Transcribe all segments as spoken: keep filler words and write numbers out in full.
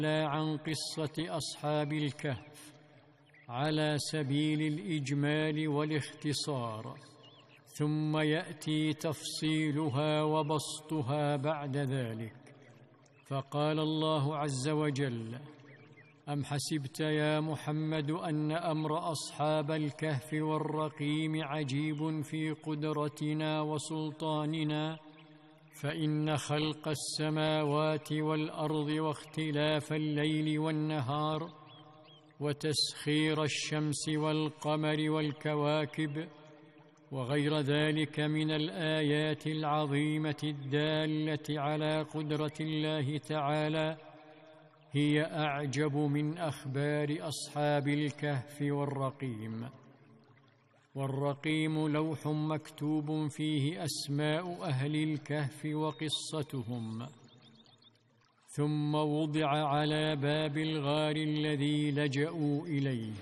عن قصة أصحاب الكهف على سبيل الإجمال والاختصار، ثم يأتي تفصيلها وبسطها بعد ذلك. فقال الله عز وجل: أم حسبت يا محمد أن أمر أصحاب الكهف والرقيم عجيب في قدرتنا وسلطاننا، فإن خلق السماوات والأرض واختلاف الليل والنهار وتسخير الشمس والقمر والكواكب وغير ذلك من الآيات العظيمة الدالة على قدرة الله تعالى هي أعجب من أخبار أصحاب الكهف والرقيم. والرقيم لوح مكتوب فيه أسماء أهل الكهف وقصتهم، ثم وضع على باب الغار الذي لجأوا إليه.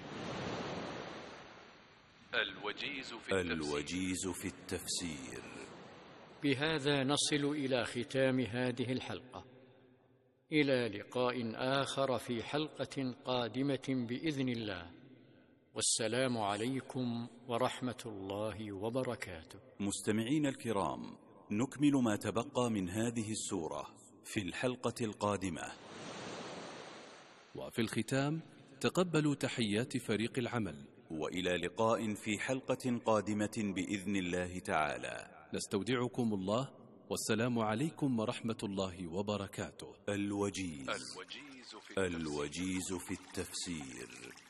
الوجيز في الوجيز في التفسير. بهذا نصل إلى ختام هذه الحلقة، إلى لقاء آخر في حلقة قادمة بإذن الله، والسلام عليكم ورحمة الله وبركاته. مستمعين الكرام، نكمل ما تبقى من هذه السورة في الحلقة القادمة. وفي الختام تقبلوا تحيات فريق العمل، وإلى لقاء في حلقة قادمة بإذن الله تعالى. نستودعكم الله، والسلام عليكم ورحمة الله وبركاته. الوجيز, الوجيز في التفسير. الوجيز في التفسير.